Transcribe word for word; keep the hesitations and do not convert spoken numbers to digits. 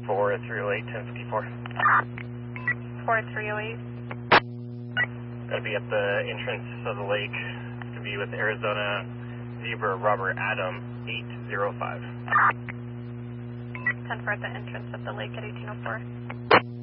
four three oh eight, ten fifty-four. four three oh eight. Gotta be at the entrance of the lake to be with Arizona Zebra Robert Adam, eight zero five. ten four at the entrance of the lake at eighteen oh four.